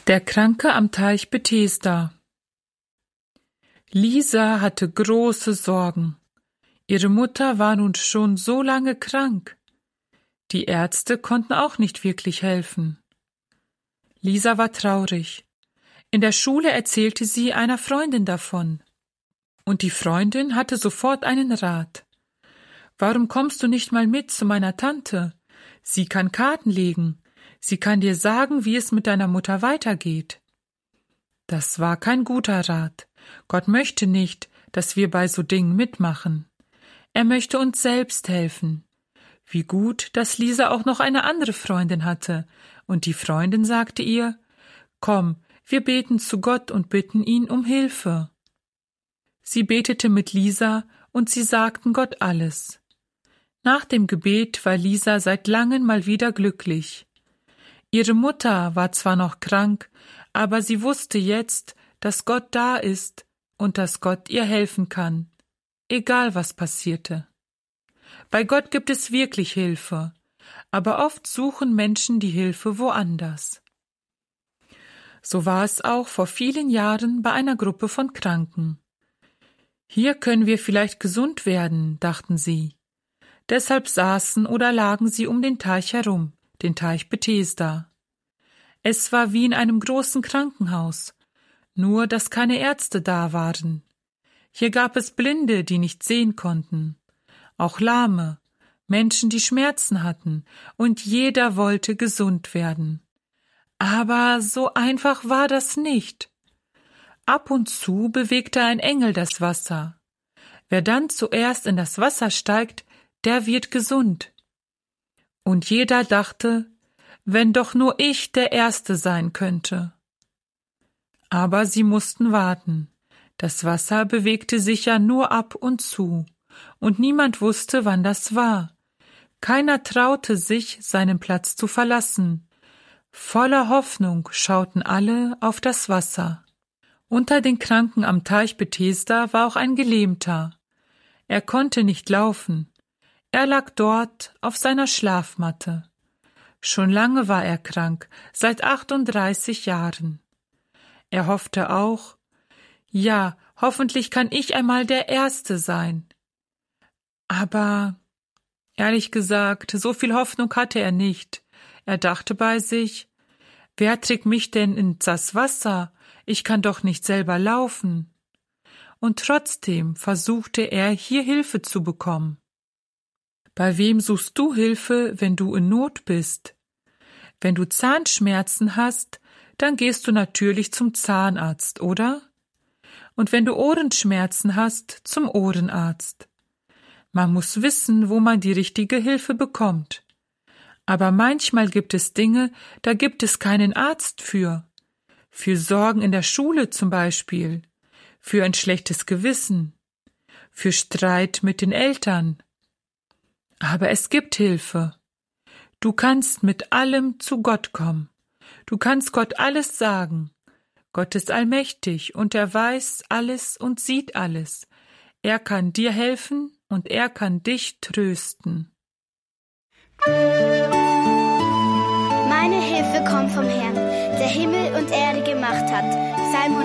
Der Kranke am Teich Bethesda. Lisa hatte große Sorgen. Ihre Mutter war nun schon so lange krank. Die Ärzte konnten auch nicht wirklich helfen. Lisa war traurig. In der Schule erzählte sie einer Freundin davon. Und die Freundin hatte sofort einen Rat. »Warum kommst du nicht mal mit zu meiner Tante? Sie kann Karten legen. Sie kann dir sagen, wie es mit deiner Mutter weitergeht.« Das war kein guter Rat. Gott möchte nicht, dass wir bei so Dingen mitmachen. Er möchte uns selbst helfen. Wie gut, dass Lisa auch noch eine andere Freundin hatte, und die Freundin sagte ihr: »Komm, wir beten zu Gott und bitten ihn um Hilfe.« Sie betete mit Lisa, und sie sagten Gott alles. Nach dem Gebet war Lisa seit langem mal wieder glücklich. Ihre Mutter war zwar noch krank, aber sie wusste jetzt, dass Gott da ist und dass Gott ihr helfen kann, egal was passierte. Bei Gott gibt es wirklich Hilfe, aber oft suchen Menschen die Hilfe woanders. So war es auch vor vielen Jahren bei einer Gruppe von Kranken. Hier können wir vielleicht gesund werden, dachten sie. Deshalb saßen oder lagen sie um den Teich herum, den Teich Bethesda. Es war wie in einem großen Krankenhaus, nur dass keine Ärzte da waren. Hier gab es Blinde, die nicht sehen konnten, auch Lahme, Menschen, die Schmerzen hatten, und jeder wollte gesund werden. Aber so einfach war das nicht. Ab und zu bewegte ein Engel das Wasser. Wer dann zuerst in das Wasser steigt, der wird gesund. Und jeder dachte, wenn doch nur ich der Erste sein könnte. Aber sie mussten warten. Das Wasser bewegte sich ja nur ab und zu, und niemand wusste, wann das war. Keiner traute sich, seinen Platz zu verlassen. Voller Hoffnung schauten alle auf das Wasser. Unter den Kranken am Teich Bethesda war auch ein Gelähmter. Er konnte nicht laufen. Er lag dort auf seiner Schlafmatte. Schon lange war er krank, seit 38 Jahren. Er hoffte auch, ja, hoffentlich kann ich einmal der Erste sein. Aber, ehrlich gesagt, so viel Hoffnung hatte er nicht. Er dachte bei sich, wer trägt mich denn in das Wasser? Ich kann doch nicht selber laufen. Und trotzdem versuchte er, hier Hilfe zu bekommen. Bei wem suchst du Hilfe, wenn du in Not bist? Wenn du Zahnschmerzen hast, dann gehst du natürlich zum Zahnarzt, oder? Und wenn du Ohrenschmerzen hast, zum Ohrenarzt. Man muss wissen, wo man die richtige Hilfe bekommt. Aber manchmal gibt es Dinge, da gibt es keinen Arzt für. Für Sorgen in der Schule zum Beispiel. Für ein schlechtes Gewissen. Für Streit mit den Eltern. Aber es gibt Hilfe. Du kannst mit allem zu Gott kommen. Du kannst Gott alles sagen. Gott ist allmächtig und er weiß alles und sieht alles. Er kann dir helfen und er kann dich trösten. Meine Hilfe kommt vom Herrn, der Himmel und Erde gemacht hat. Psalm